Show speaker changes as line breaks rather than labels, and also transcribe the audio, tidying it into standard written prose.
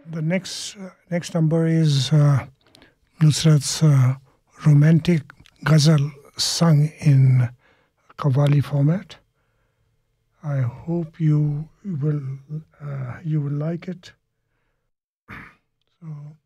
The next number is Nusrat's romantic ghazal sung in Qawwali format. I hope you will like it. So.